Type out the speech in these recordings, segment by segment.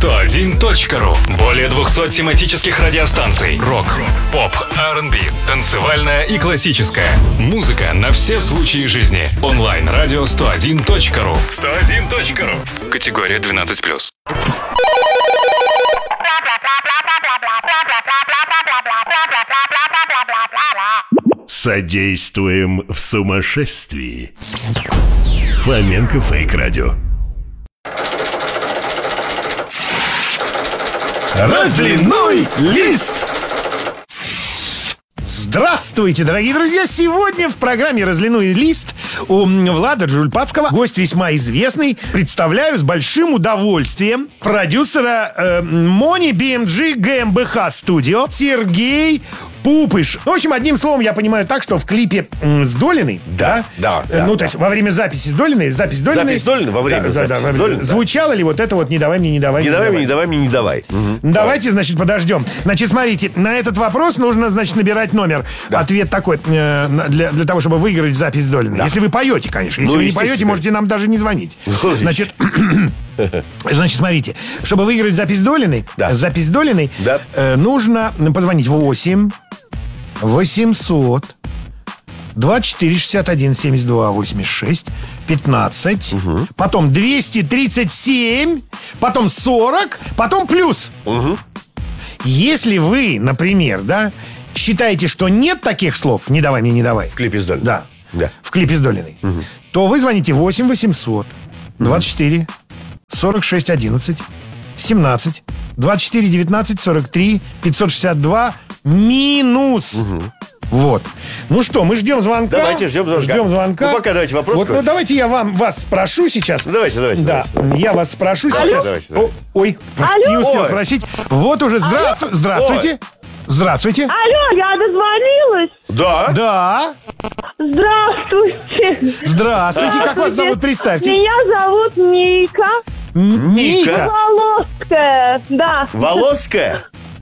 101.ru. Более 200 тематических радиостанций. Рок, поп, R&B, танцевальная и классическая. Музыка на все случаи жизни. Онлайн-радио 101.ru. 101.ru. Категория 12+. Содействуем в сумасшествии. Фоменко Фейк Радио. Разливной лист. Здравствуйте, дорогие друзья! Сегодня в программе «Разливной лист» у Влада Джульпацкого гость весьма известный. Представляю с большим удовольствием продюсера Мони BMG GmbH Studio Сергей Пупыш. В общем, одним словом, я понимаю так, что в клипе с Долиной, Да. то есть во время записи с Долиной, Запись Долиной во время записи с Долиной, звучало ли вот это вот «Не давай мне, не давай, не давай мне, не давай». Давайте, значит, подождем. Значит, смотрите, на этот вопрос нужно, значит, набирать номер. Да. Ответ такой, для того, чтобы выиграть запись Долиной. Да. Если вы поете, конечно. Если вы не поете, можете нам даже не звонить. Значит, смотрите, чтобы выиграть запись Долиной, нужно позвонить в 8 800 24 61 72 86 15, потом 237, потом 40, потом плюс. Если вы, например, считаете, что нет таких слов «не давай мне, не давай» В клипе с Долиной. Да. В клипе с Долиной, то вы звоните 8 800 24 46 11 17 24 19 43 562 минус. Вот. Ну что, мы ждем звонка. Давайте, ждем звонка. Ну, пока давайте вопрос. Вот, давайте я вас спрошу сейчас. Давайте. Да, я вас спрошу сейчас. Давайте. Ой, не успел спросить. Вот уже, здравствуйте. Здравствуйте. Алло, я дозвонилась. Да. Здравствуйте. Здравствуйте. Как вас зовут? Представьтесь. Меня зовут Ника. Ника. Волоская, да. Волоская?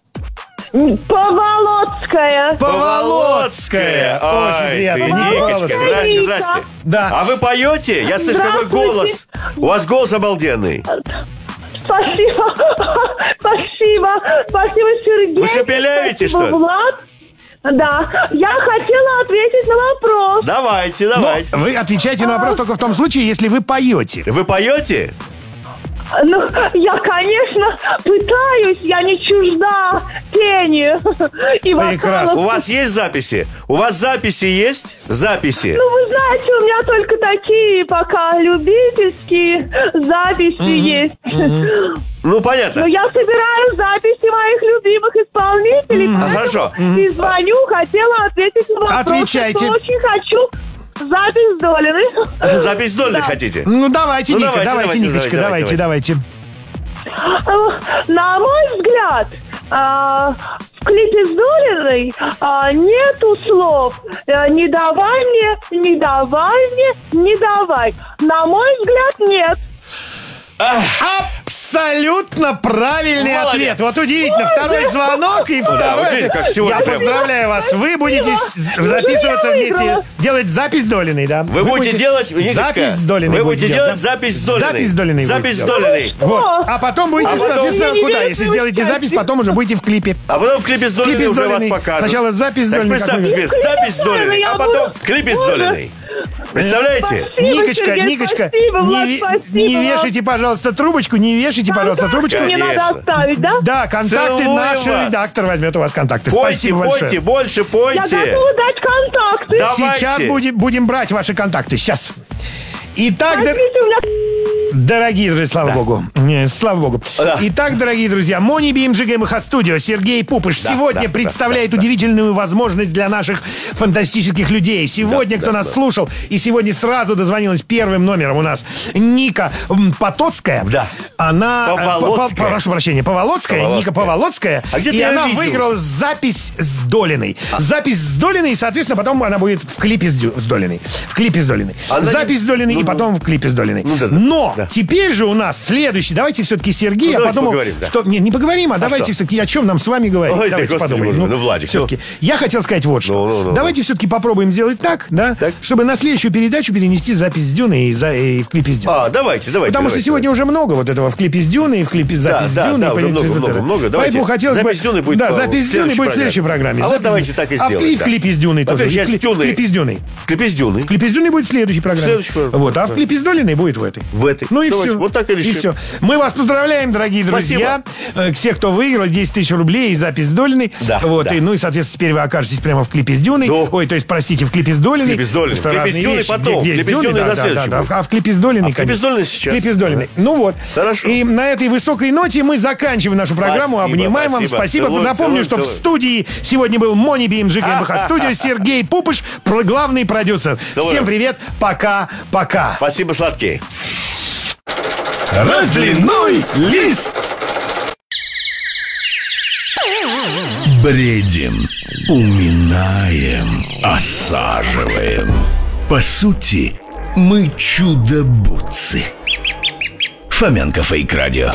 Поволоцкая. Поволоцкая. Очень приятно. Никочка, здрасте. Да. А вы поете? Я слышу, какой голос. У вас голос обалденный. Спасибо. Спасибо, Сергей. Вы шепелявите, что ли? Влад. Да. Я хотела ответить на вопрос. Давайте. Вы отвечаете на вопрос только в том случае, если вы поете. Вы поете? Ну, я, конечно, пытаюсь, я не чужда пению и вокалу. Прекрасно. У вас есть записи? У вас записи есть? Записи? Ну, вы знаете, у меня только такие пока любительские записи есть. Ну, понятно. Но я собираю записи моих любимых исполнителей, поэтому Хорошо. и звоню, хотела ответить на вопрос. Отвечайте. Что очень хочу запись Долиной. Запись Долиной хотите? Ну, давайте, Ника, давайте, Никочка, давайте. На мой взгляд, в клипе с Долиной нету слов «не давай мне, не давай мне, не давай». На мой взгляд, нет. Абсолютно правильный ответ. Вот удивительно. Второй звонок и второй. Я поздравляю вас. Вы будете записываться вместе, делать запись Долиной, да? Вы будете делать запись с Долиной. Вы будете делать запись с Долиной. Запись с Долиной. Запись с Долиной. Вот. А потом будете, соответственно, куда? Если сделаете запись, потом уже будете в клипе. А потом в клипе с Долиной уже вас покажут. Сначала запись с Долиной. Так представьте себе, запись с Долиной, а потом в клипе с Долиной. Представляете? Никочка, не вешайте, пожалуйста, трубочку, Мне надо оставить, да? Да, контакты Целую наш вас. редактор возьмет у вас контакты. Пойте, Спасибо большое. больше Я пойте. готова дать контакты. Давайте. Сейчас будем брать ваши контакты. Сейчас. Итак, Смотрите, у меня... дорогие друзья, слава богу. Слава богу. Да. Итак, дорогие друзья, Мони BMG GmbH Studio Сергей Пупыш сегодня представляет удивительную возможность для наших фантастических людей. Сегодня, кто нас слушал, и сегодня сразу дозвонилась первым номером у нас Ника Потоцкая. Да. Она... Поволоцкая. Прошу прощения, Поволоцкая. Ника Поволоцкая. А где-то и я она видел. выиграла запись с Долиной. Запись с Долиной, и, соответственно, потом она будет в клипе с Долиной. В клипе с Долиной. Она Запись с Долиной, и потом в клипе с Долиной. Но теперь же у нас следующий. Давайте все-таки Сергей, давайте подумал, поговорим, да. что... Не поговорим, а давайте что? все-таки о чем нам с вами говорить. Ой, Давайте господи, подумаем. боже мой, Владик, все-таки. Я хотел сказать вот что. Давайте все-таки попробуем сделать так, да, чтобы на следующую передачу перенести запись с Дюны и в клипе с Дюной. Давайте. Потому что сегодня уже много вот этого в клипе с Дюной и в клипе с запись с Дюной. Да, уже много. Поэтому хотелось бы... Запись с Дюной будет, запись с Дюной будет в следующей программе. А вот давайте так и сделаем. И в клипе с Дюной тоже. Во-первых, В клипе с Дюной. В клипе с Дюной. В клипе с Дюной будет в следующей программе. Вот, а в клипе с Долиной будет в этой. В этой. Ну и Давайте, все. вот так и решим. все. Мы вас поздравляем, дорогие друзья. Всех, кто выиграл, 10 тысяч рублей и запись с Долиной. Да, вот, да. И, ну и, соответственно, теперь вы окажетесь прямо в клипе с Дюной. Да. Ой, то есть, простите, в клипе с Долиной. В клипе с Долиной. Что В клипе с разные Дюной вещи. потом. В клипе с Дюной на следующий будет. А в клипе с Долиной, в клипе с Долиной сейчас. В клипе с Долиной. Ну вот. Хорошо. И на этой высокой ноте мы заканчиваем нашу программу. Спасибо, Обнимаем вам. Спасибо. Целую, Напомню, что в студии сегодня был Мони BMG ГМБХ Студио, Сергей Пупыш, главный продюсер. Всем привет. Пока-пока. Спасибо, сладкий. Разливной лист. Бредим, уминаем, осаживаем. По сути, мы чудо-бутсы. Фоменко Фейк Радио.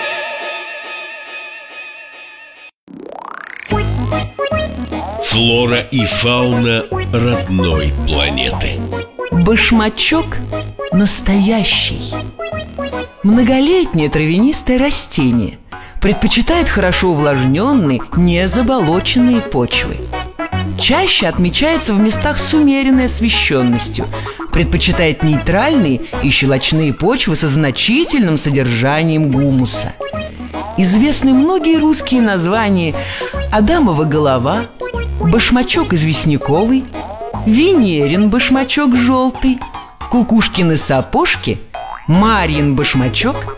Флора и фауна родной планеты. Башмачок настоящий. Многолетнее травянистое растение. Предпочитает хорошо увлажненные, не заболоченные почвы. Чаще отмечается в местах с умеренной освещенностью. Предпочитает нейтральные и щелочные почвы со значительным содержанием гумуса. Известны многие русские названия: Адамова голова, башмачок известняковый, Венерин башмачок желтый, Кукушкины сапожки, Марьин башмачок,